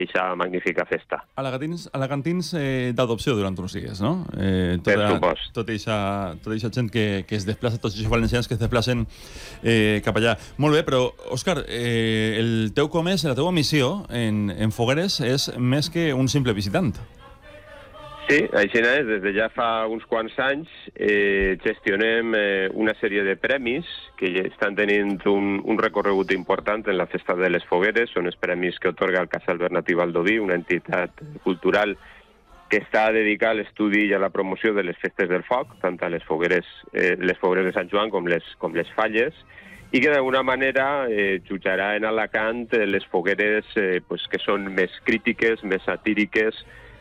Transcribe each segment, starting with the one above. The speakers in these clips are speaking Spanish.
aquesta magnífica festa. Alacantins d'adopció durant uns dies, no? Per supost. Tota aquesta gent que es desplaça, tots els valencians que es desplacen cap allà. Molt bé, però, Òscar, el teu comès, la teva missió en Fogueres és més que un simple visitant. Sí, així és. Des de ja fa uns quants anys gestionem una sèrie de premis que estan tenint un recorregut important en la Festa de les Fogueres. Són els premis que otorga el Casal Bernatí Baldoví, una entitat cultural que està dedicada a l'estudi i a la promoció de les festes del foc, tant a les fogueres de Sant Joan com les falles, i que d'alguna manera jutjarà en Alacant les fogueres que són més crítiques, més satíriques,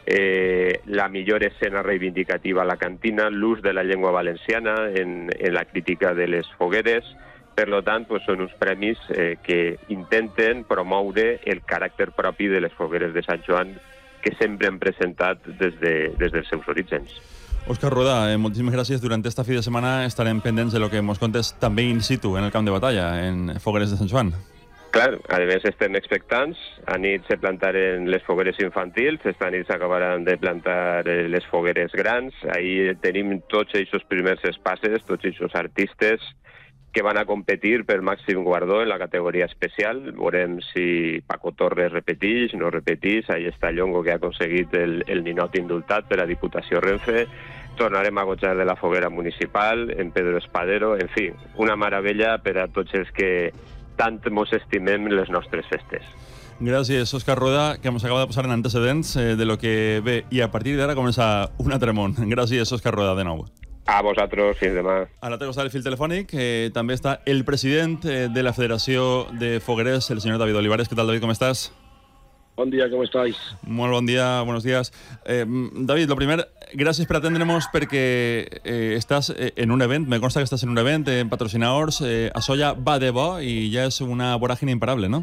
la millor escena reivindicativa alacantina, l'ús de la llengua valenciana en la crítica de les fogueres. Per tant, són uns premis que intenten promoure el caràcter propi de les fogueres de Sant Joan que sempre hem presentat des dels seus orígens. Òscar Rueda, moltíssimes gràcies. Durant esta fi de setmana estarem pendents de lo que ens contes també in situ, en el camp de batalla, en Fogueres de Sant Joan. Clar, a més estem expectants. A nit se plantaren les fogueres infantils, esta nit s'acabaran de plantar les fogueres grans. Ahir tenim tots aquests primers espasses, tots aquests artistes que van a competir per màxim guardó en la categoria especial. Veurem si Paco Torres repeteix, no repeteix. Ahí està Llongo, que ha aconseguit el ninot indultat per la Diputació Renfe. Tornarem a gojar de la foguera municipal, en Pedro Espadero. En fi, una meravella per a tots els que tant mos estimem les nostres festes. Gràcies, Òscar Rueda, que ens acaba de posar en antecedents de lo que ve, i a partir d'ara comença un altre món. Gràcies, Òscar Rueda, de nou. A vosaltres, fins demà. A l'altre costat del fil telefònic també està el president de la Federació de Fogueres, el senyor David Olivares. ¿Qué tal, David? ¿Cómo estás? Buen día, ¿cómo estáis? Muy buen día, buenos días. David, lo primer, gràcies per atendre'ns perquè estàs en un event, me consta que estàs en un event, en patrocinadors, això ja va de bo i ja és una vorágine imparable, ¿no?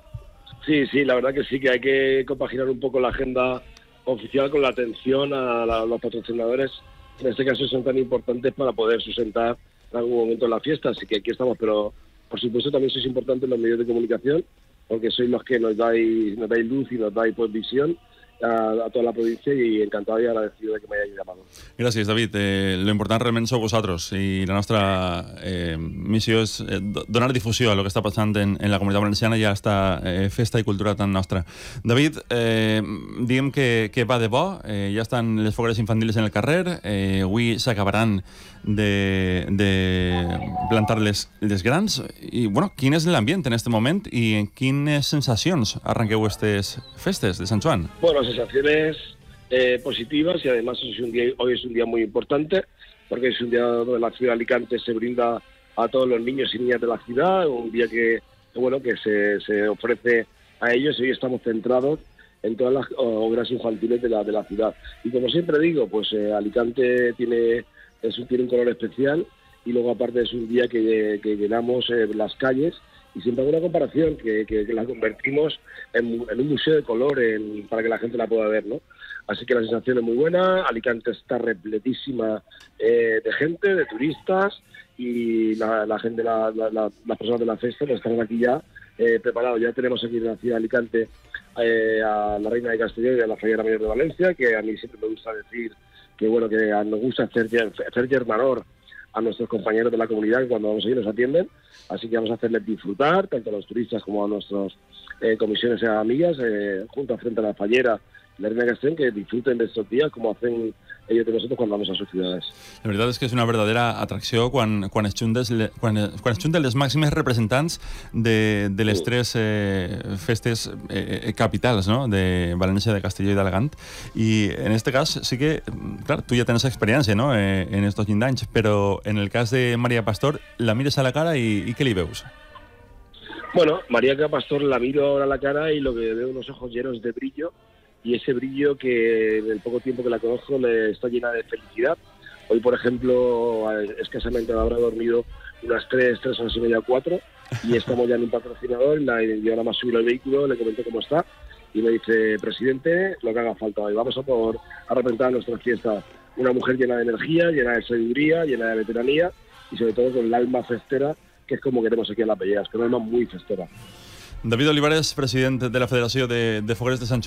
Sí, la verdad que sí, que hay que compaginar un poco la agenda oficial con la atención a los patrocinadores. En este caso son tan importantes para poder sustentar en algún momento la fiesta, así que aquí estamos, pero por supuesto también sois importantes los medios de comunicación, porque sois los que nos dais luz y nos dais visión a toda la provincia, y encantado y agradecido de que me hayáis llamado. Gràcies, David. Lo important realment sou vosaltres, i la nostra missió és donar difusió a lo que està passant en la comunitat valenciana i a esta festa i cultura tan nostra. David, diguem que va de bo, ja estan les fogueres infantils en el carrer, avui s'acabaran de plantar les grans, i bueno, quin és l'ambient en este moment i en quines sensacions arranqueu aquestes festes de Sant Joan? Bueno, sensaciones positivas, y además hoy es un día muy importante, porque es un día donde la ciudad de Alicante se brinda a todos los niños y niñas de la ciudad, un día que se ofrece a ellos, y hoy estamos centrados en todas las obras infantiles de la ciudad. Y como siempre digo, pues Alicante tiene un color especial, y luego aparte es un día que llenamos las calles, y siempre hago una comparación, que la convertimos en un museo de color para que la gente la pueda ver, ¿no? Así que la sensación es muy buena. Alicante está repletísima de gente, de turistas, y la gente, las personas de la fiesta están aquí ya preparados. Ya tenemos aquí en la ciudad de Alicante a la Reina de Castellón y a la Fallera Mayor de Valencia, que a mí siempre me gusta decir que nos gusta hacer germanor a nuestros compañeros de la comunidad, que cuando vamos allí nos atienden. Así que vamos a hacerles disfrutar, tanto a los turistas como a nuestras comisiones amigas, junto frente a la Fallera y la Reina de Castellón, que disfruten de estos días como hacen ellos de nosotros cuando vamos a sus ciudades. La veritat és que és una verdadera atracció quan es junten les màximes representants de les tres festes capitals, no? De València, de Castelló i d'Alacant. I en este cas sí que, clar, tu ja tens experiència, no? En estos 20 anys, però en el cas de María Pastor, la mires a la cara i què li veus? Bueno, María Pastor la miro ahora a la cara y lo que veo unos ojos llenos de brillo, y ese brillo que en el poco tiempo que la conozco le está llena de felicidad. Hoy, por ejemplo, escasamente habrá dormido unas 3 horas y media, 4, y estamos ya en un patrocinador, y ahora más subir al vehículo, le comento cómo está, y me dice: presidente, lo que haga falta hoy, vamos a representar nuestra fiesta. Una mujer llena de energía, llena de sabiduría, llena de veteranía, y sobre todo con el alma festera, que es como queremos aquí en Las Pelleas, que es un alma muy festera. David Olivares, president de la Federació de Foguers de Sant